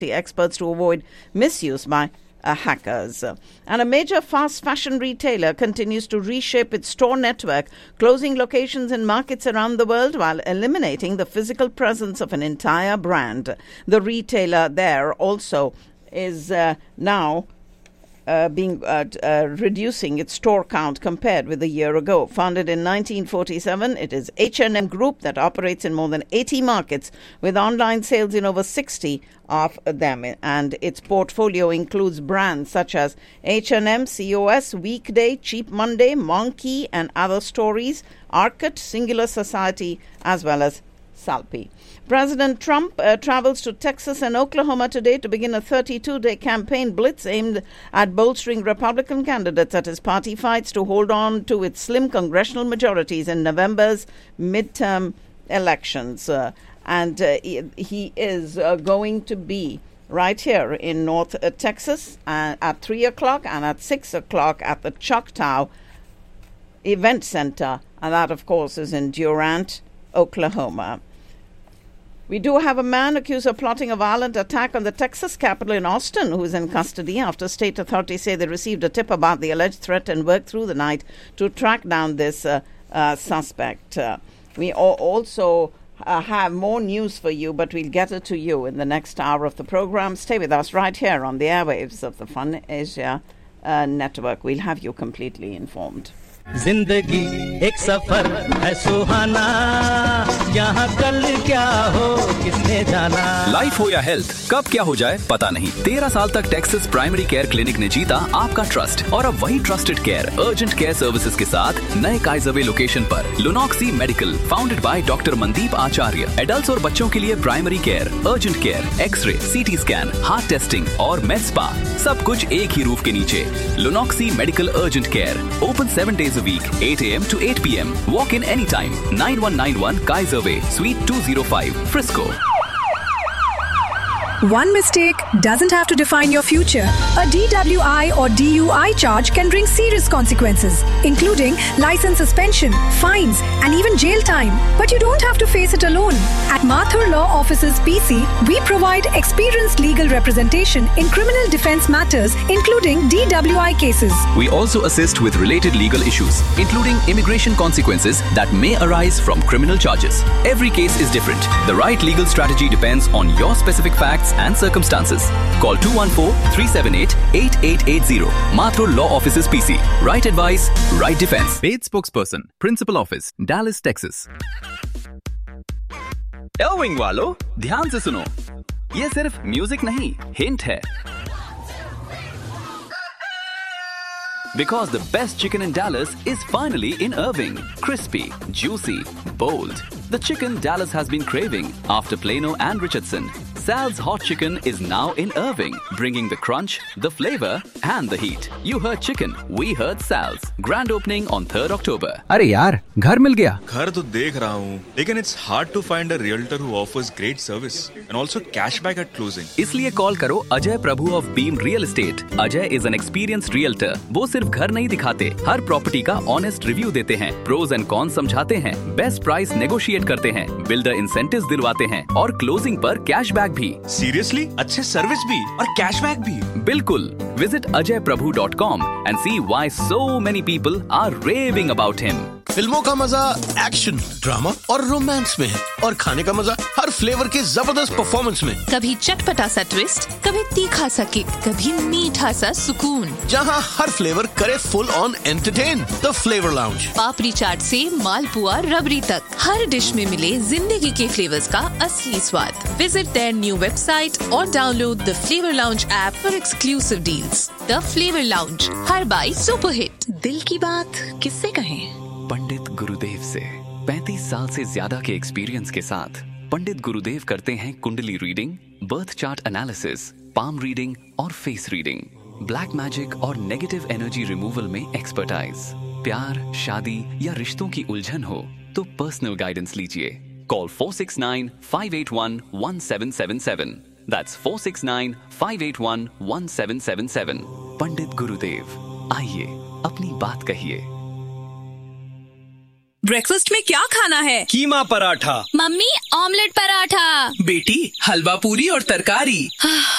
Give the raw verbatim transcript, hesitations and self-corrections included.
experts to avoid misuse by uh, hackers. And a major fast fashion retailer continues to reshape its store network, closing locations in markets around the world while eliminating the physical presence of an entire brand. The retailer there also is uh, now Uh, being uh, uh, reducing its store count compared with a year ago. Founded in nineteen forty-seven, it is H and M Group that operates in more than eighty markets with online sales in over sixty of them. And its portfolio includes brands such as H and M, C O S, Weekday, Cheap Monday, Monkey and Other Stories, Arcot, Singular Society, as well as Salpi. President Trump uh, travels to Texas and Oklahoma today to begin a thirty-two day campaign blitz aimed at bolstering Republican candidates at his party fights to hold on to its slim congressional majorities in November's midterm elections. Uh, and uh, he, he is uh, going to be right here in North uh, Texas uh, at three o'clock and at six o'clock at the Choctaw Event Center. And that, of course, is in Durant, Oklahoma. We do have a man accused of plotting a violent attack on the Texas Capitol in Austin who is in custody after state authorities say they received a tip about the alleged threat and worked through the night to track down this uh, uh, suspect. Uh, we also uh, have more news for you, but we'll get it to you in the next hour of the program. Stay with us right here on the airwaves of the Fun Asia uh, network. We'll have you completely informed. जिंदगी एक सफर है सुहाना, यहाँ कल क्या हो किसने जाना। Life हो या हेल्थ, कब क्या हो जाए पता नहीं। तेरह साल तक टेक्सास प्राइमरी केयर क्लिनिक ने जीता आपका ट्रस्ट और अब वही trusted care urgent care services के साथ नए काइजरवे लोकेशन पर लुनॉक्सी medical, founded by doctor Mandeep Acharya. Adults और बच्चों के लिए primary care, urgent care, x ray, CT scan, heart testing और med spa, सब कुछ एक ही रूफ के नीचे। लुनॉक्सी medical urgent care, open seven days a week, eight a.m. to eight p.m. Walk in anytime. nine one nine one Kaiser Way, Suite two oh five, Frisco. One mistake doesn't have to define your future. A D W I or D U I charge can bring serious consequences, including license suspension, fines, and even jail time. But you don't have to face it alone. At Mathur Law Offices P C, we provide experienced legal representation in criminal defense matters, including D W I cases. We also assist with related legal issues, including immigration consequences that may arise from criminal charges. Every case is different. The right legal strategy depends on your specific facts and circumstances. Call two one four, three seven eight, eight eight eight zero. Mathur Law Offices P C. Right advice, right defense. Paid spokesperson, Principal Office, Dallas, Texas. Irving वालों, ध्यान से सुनो. ये सिर्फ music नहीं, hint है. Because the best chicken in Dallas is finally in Irving. Crispy, juicy, bold. The chicken Dallas has been craving after Plano and Richardson. Sal's Hot Chicken is now in Irving, bringing the crunch, the flavor, and the heat. You heard chicken, we heard Sal's. Grand opening on third October. अरे यार, घर मिल गया। घर तो देख रहा हूँ, लेकिन it's hard to find a realtor who offers great service and also cashback at closing. इसलिए कॉल करो अजय प्रभु of beam real estate. Ajay is an experienced realtor. वो सिर्फ घर नहीं दिखाते, हर प्रॉपर्टी का ऑनेस्ट रिव्यू देते हैं, प्रोज एंड कॉन्स समझाते हैं, बेस्ट प्राइस नेगोशिएट करते हैं, बिल्डर इंसेंटिव्स दिलवाते हैं और क्लोजिंग पर कैशबैक भी. Seriously? अच्छे सर्विस भी और कैशबैक भी. बिल्कुल. Visit ajay prabhu dot com and see why so many people are raving about him. फिल्मों का मजा एक्शन, ड्रामा और रोमांस में है और खाने का मजा हर फ्लेवर के जबरदस्त परफॉर्मेंस में. कभी चटपटा सा ट्विस्ट, कभी तीखा सा किक, कभी मीठा सा सुकून. जहाँ हर फ्लेवर करे full on entertain. The flavour lounge. पापड़ी चाट से मालपुआ रबड़ी तक, हर डिश में मिले जिंदगी के फ्लेवर्स का असली स्वाद. विजिट देयर न्यू वेबसाइट और download the flavour lounge app for exclusive deals. The flavour lounge, her by super hit. दिल की बात किससे कहें? पंडित गुरुदेव से. पैंतीस साल से ज्यादा के एक्सपीरियंस के साथ पंडित गुरुदेव करते हैं कुंडली reading, birth chart analysis, palm reading और फेस रीडिंग. ब्लैक मैजिक और नेगेटिव एनर्जी रिमूवल में एक्सपर्टाइज. प्यार, शादी या रिश्तों की उलझन हो तो पर्सनल गाइडेंस लीजिए. Call four six nine, five eight one, one seven seven seven. That's four six nine, five eight one, one seven seven seven. पंडित गुरुदेव, आइए अपनी बात कहिए. ब्रेकफास्ट में क्या खाना है? कीमा पराठा. Mummy omelette paratha. बेटी हलवा पूरी और तरकारी.